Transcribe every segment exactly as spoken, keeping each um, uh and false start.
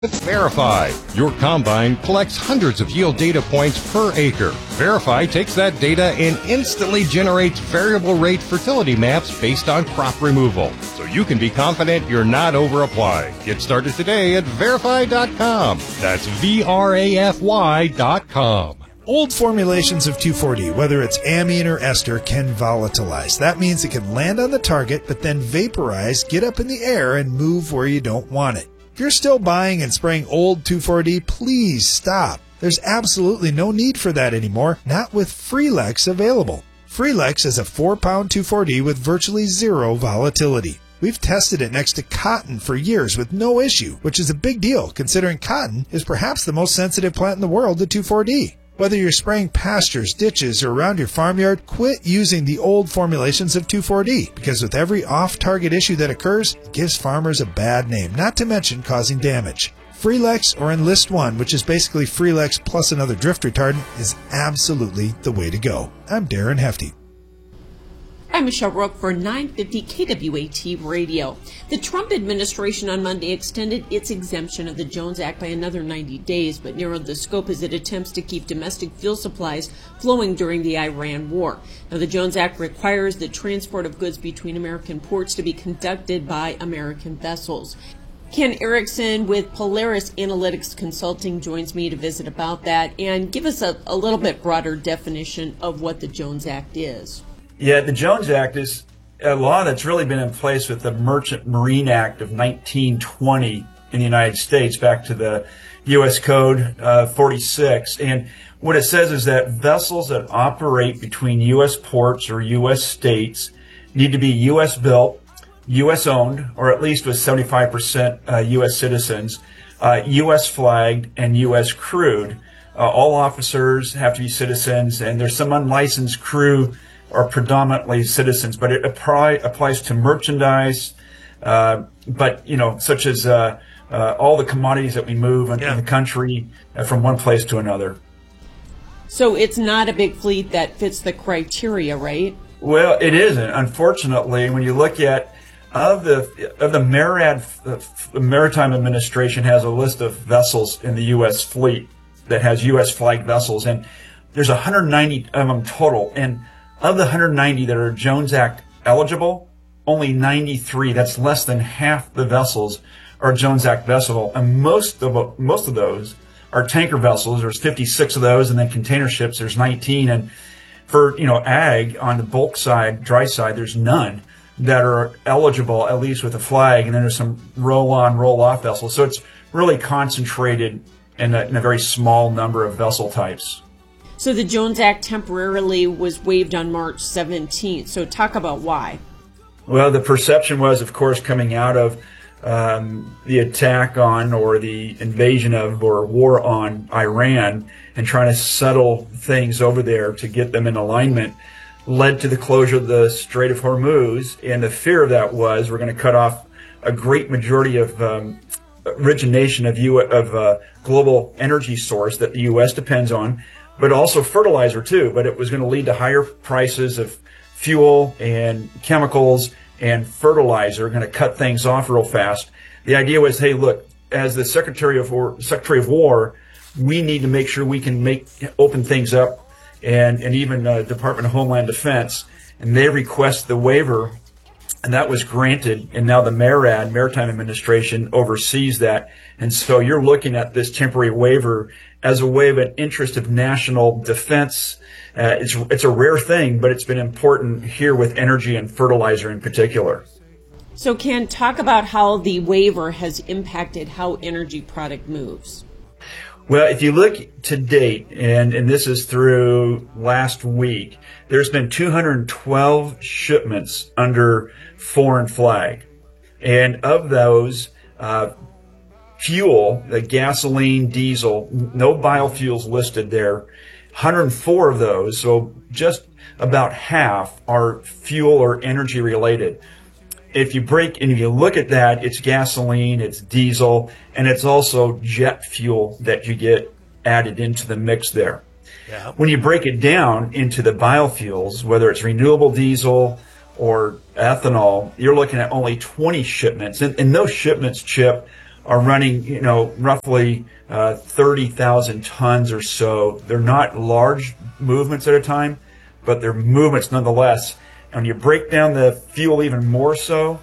Verify. Your combine collects hundreds of yield data points per acre. Verify takes that data and instantly generates variable rate fertility maps based on crop removal. So you can be confident you're not over-applying. Get started today at verify dot com. That's V R A F Y dot com. Old formulations of two four D, whether it's amine or ester, can volatilize. That means it can land on the target, but then vaporize, get up in the air, and move where you don't want it. If you're still buying and spraying old two four D, please stop. There's absolutely no need for that anymore, not with Freelex available. Freelex is a four pound two four D with virtually zero volatility. We've tested it next to cotton for years with no issue, which is a big deal considering cotton is perhaps the most sensitive plant in the world to two four D. Whether you're spraying pastures, ditches, or around your farmyard, quit using the old formulations of two four D, because with every off-target issue that occurs, it gives farmers a bad name, not to mention causing damage. Freelex or Enlist One, which is basically Freelex plus another drift retardant, is absolutely the way to go. I'm Darren Hefty. I'm Michelle Rook for nine fifty K W A T Radio. The Trump administration on Monday extended its exemption of the Jones Act by another ninety days, but narrowed the scope as it attempts to keep domestic fuel supplies flowing during the Iran war. Now, the Jones Act requires the transport of goods between American ports to be conducted by American vessels. Ken Erickson with Polaris Analytics Consulting joins me to visit about that and give us a, a little bit broader definition of what the Jones Act is. Yeah, the Jones Act is a law that's really been in place with the Merchant Marine Act of nineteen twenty in the United States, back to the U S Code uh, forty-six. And what it says is that vessels that operate between U S ports or U S states need to be U S built, U S owned, or at least with seventy-five percent uh, U S citizens, uh, U S flagged, and U S crewed. Uh, all officers have to be citizens, and there's some unlicensed crew are predominantly citizens, but it apply, applies to merchandise, uh, but, you know, such as uh, uh, all the commodities that we move in, yeah. in the country uh, from one place to another. So it's not a big fleet that fits the criteria, right? Well, it isn't. Unfortunately, when you look at of the of the MARAD, the Maritime Administration has a list of vessels in the U S fleet that has U S flagged vessels, and there's one hundred ninety of them total, and of the one hundred ninety that are Jones Act eligible, only ninety-three, that's less than half the vessels, are Jones Act vessel. And most of most of those are tanker vessels. There's fifty-six of those, and then container ships, there's nineteen. And for, you know, ag on the bulk side, dry side, there's none that are eligible, at least with a flag. And then there's some roll-on, roll-off vessels. So it's really concentrated in a, in a very small number of vessel types. So the Jones Act temporarily was waived on March seventeenth. So talk about why. Well, the perception was, of course, coming out of um, the attack on or the invasion of or war on Iran and trying to settle things over there to get them in alignment, led to the closure of the Strait of Hormuz. And the fear of that was we're going to cut off a great majority of um, origination of, U- of uh, global energy source that the U S depends on, but also fertilizer too. But it was going to lead to higher prices of fuel and chemicals and fertilizer, going to cut things off real fast. The idea was, hey, look, as the Secretary of War, Secretary of War, we need to make sure we can make open things up, and, and even uh, Department of Homeland Defense, and they request the waiver, and that was granted, and now the MARAD, Maritime Administration, oversees that. And so you're looking at this temporary waiver as a way of an interest of national defense. Uh, it's it's a rare thing, but it's been important here with energy and fertilizer in particular. So Ken, talk about how the waiver has impacted how energy product moves. Well, if you look to date, and, and this is through last week, there's been two hundred twelve shipments under foreign flag. And of those, uh, fuel, the gasoline, diesel, no biofuels listed there, one hundred four of those, so just about half, are fuel or energy related. If you break and if you look at that, it's gasoline, it's diesel, and it's also jet fuel that you get added into the mix there. Yeah. When you break it down into the biofuels, whether it's renewable diesel or ethanol, you're looking at only twenty shipments. And, and those shipments, Chip, are running, you know, roughly uh, thirty thousand tons or so. They're not large movements at a time, but they're movements nonetheless. And when you break down the fuel even more so,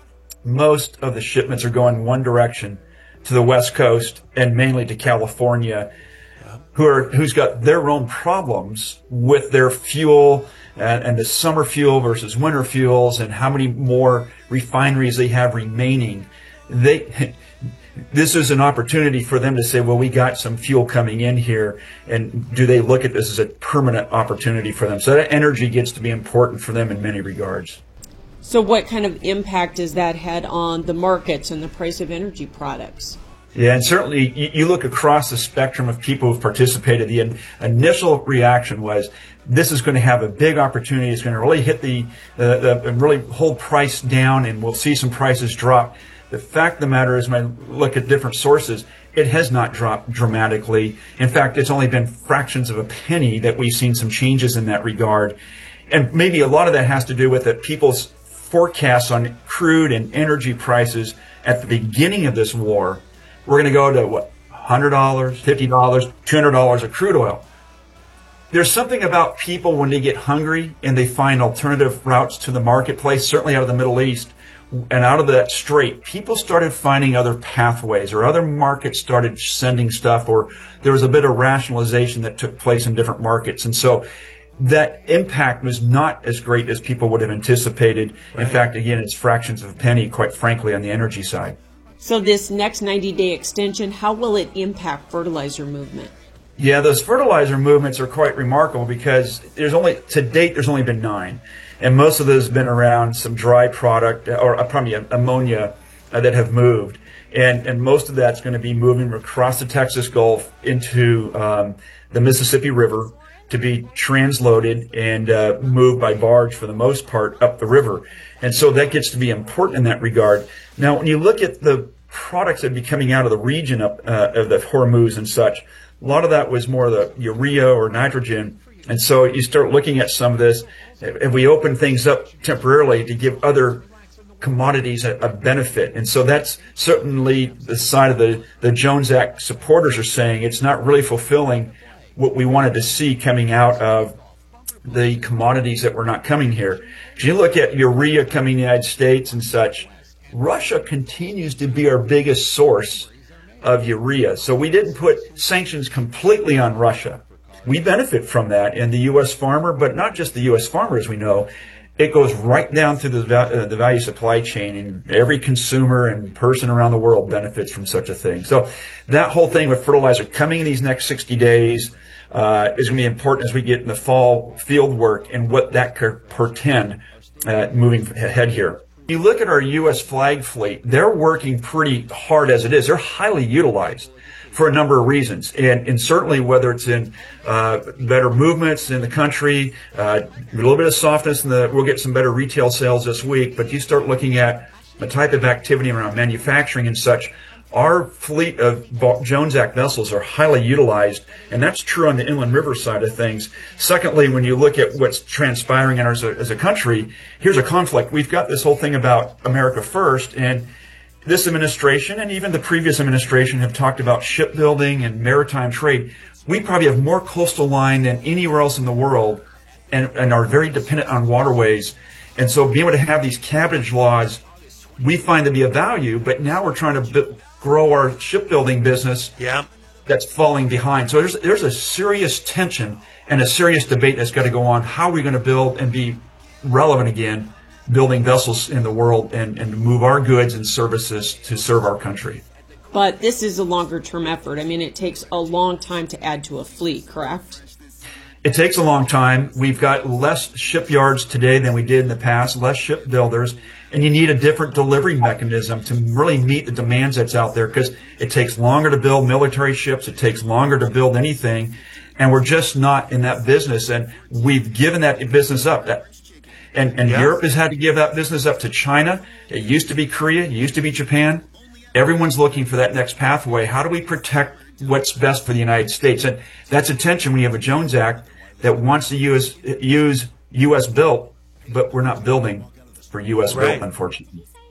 most of the shipments are going one direction, to the West Coast and mainly to California, who are who's got their own problems with their fuel and, and the summer fuel versus winter fuels and how many more refineries they have remaining. They this is an opportunity for them to say, well, we got some fuel coming in here, and do they look at this as a permanent opportunity for them? So that energy gets to be important for them in many regards. So what kind of impact has that had on the markets and the price of energy products? Yeah, and certainly you, you look across the spectrum of people who've participated. The in, initial reaction was, this is going to have a big opportunity. It's going to really hit the, the, the really hold price down, and we'll see some prices drop. The fact of the matter is, when I look at different sources, it has not dropped dramatically. In fact, it's only been fractions of a penny that we've seen some changes in that regard. And maybe a lot of that has to do with that people's forecasts on crude and energy prices at the beginning of this war. We're going to go to, what, one hundred dollars, fifty dollars, two hundred dollars of crude oil. There's something about people when they get hungry and they find alternative routes to the marketplace, certainly out of the Middle East and out of that strait. People started finding other pathways, or other markets started sending stuff, or there was a bit of rationalization that took place in different markets. And so that impact was not as great as people would have anticipated. Right. In fact, again, it's fractions of a penny, quite frankly, on the energy side. So this next ninety-day extension, how will it impact fertilizer movement? Yeah, those fertilizer movements are quite remarkable, because there's only, to date, there's only been nine. And most of those have been around some dry product, or uh, probably ammonia, uh, that have moved. And, and most of that's going to be moving across the Texas Gulf into um, the Mississippi River, to be transloaded and uh, moved by barge for the most part up the river. And so that gets to be important in that regard. Now, when you look at the products that be coming out of the region up, uh, of the Hormuz and such, a lot of that was more the urea or nitrogen. And so you start looking at some of this, and we open things up temporarily to give other commodities a, a benefit. And so that's certainly the side of the, the Jones Act supporters are saying it's not really fulfilling what we wanted to see coming out of the commodities that were not coming here. If you look at urea coming to the United States and such, Russia continues to be our biggest source of urea. So we didn't put sanctions completely on Russia. We benefit from that in the U S farmer, but not just the U S farmer, as we know. It goes right down through the, uh, the value supply chain, and every consumer and person around the world benefits from such a thing. So that whole thing with fertilizer coming in these next sixty days uh, is going to be important as we get in the fall field work and what that could portend uh, moving ahead here. You look at our U S flag fleet, they're working pretty hard as it is. They're highly utilized for a number of reasons. And, and certainly whether it's in uh, better movements in the country, uh, a little bit of softness in the, we'll get some better retail sales this week, but you start looking at the type of activity around manufacturing and such, our fleet of Jones Act vessels are highly utilized, and that's true on the inland river side of things. Secondly, when you look at what's transpiring in our, as, a, as a country, here's a conflict. We've got this whole thing about America First, and this administration and even the previous administration have talked about shipbuilding and maritime trade. We probably have more coastal line than anywhere else in the world, and, and are very dependent on waterways. And so being able to have these cabotage laws, we find to be of value, but now we're trying to b- grow our shipbuilding business. Yeah. That's falling behind. So there's, there's a serious tension and a serious debate that's got to go on. How are we going to build and be relevant again, building vessels in the world and, and move our goods and services to serve our country? But this is a longer term effort. I mean, it takes a long time to add to a fleet, correct? It takes a long time. We've got less shipyards today than we did in the past, less shipbuilders, and you need a different delivery mechanism to really meet the demands that's out there, because it takes longer to build military ships. It takes longer to build anything, and we're just not in that business, and we've given that business up. That, and and yeah. Europe has had to give that business up to China. It used to be Korea. It used to be Japan. Everyone's looking for that next pathway. How do we protect what's best for the United States? And that's a tension when you have a Jones Act that wants to use use U S built, but we're not building for U S Right. built, unfortunately.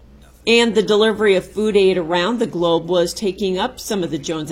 And the delivery of food aid around the globe was taking up some of the Jones